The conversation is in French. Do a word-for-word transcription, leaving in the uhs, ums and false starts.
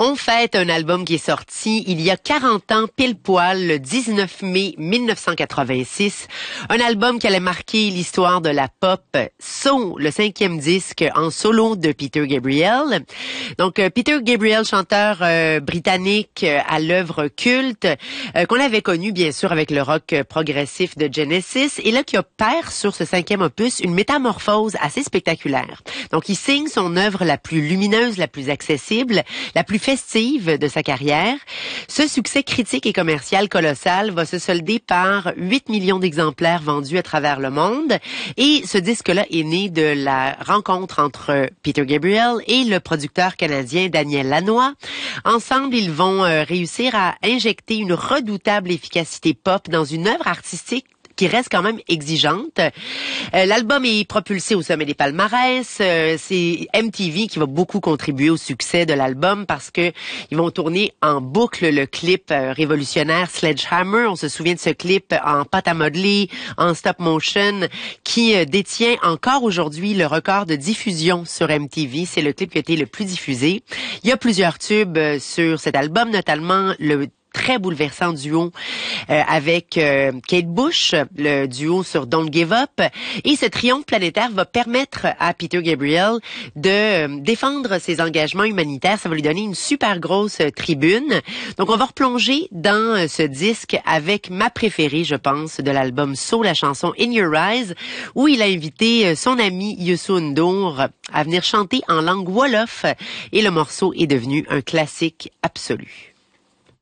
On fête un album qui est sorti il y a quarante ans, pile poil, le dix-neuf mai mille neuf cent quatre-vingt-six. Un album qui allait marquer l'histoire de la pop. So, le cinquième disque en solo de Peter Gabriel. Donc, euh, Peter Gabriel, chanteur euh, britannique euh, à l'œuvre culte, euh, qu'on avait connu bien sûr avec le rock progressif de Genesis, et là qui opère sur ce cinquième opus une métamorphose assez spectaculaire. Donc, il signe son œuvre la plus lumineuse, la plus accessible, la plus festive de sa carrière. Ce succès critique et commercial colossal va se solder par huit millions d'exemplaires vendus à travers le monde. Et ce disque-là est né de la rencontre entre Peter Gabriel et le producteur canadien Daniel Lanois. Ensemble, ils vont euh, réussir à injecter une redoutable efficacité pop dans une œuvre artistique qui reste quand même exigeante. Euh, l'album est propulsé au sommet des palmarès. Euh, c'est M T V qui va beaucoup contribuer au succès de l'album parce que ils vont tourner en boucle le clip euh, révolutionnaire Sledgehammer. On se souvient de ce clip en pâte à modeler, en stop motion, qui euh, détient encore aujourd'hui le record de diffusion sur M T V. C'est le clip qui a été le plus diffusé. Il y a plusieurs tubes euh, sur cet album, notamment le très bouleversant duo euh, avec euh, Kate Bush, le duo sur Don't Give Up. Et ce triomphe planétaire va permettre à Peter Gabriel de euh, défendre ses engagements humanitaires. Ça va lui donner une super grosse euh, tribune. Donc, on va replonger dans euh, ce disque avec ma préférée, je pense, de l'album So, la chanson In Your Eyes, où il a invité euh, son ami Youssou N'Dour à venir chanter en langue wolof. Et le morceau est devenu un classique absolu.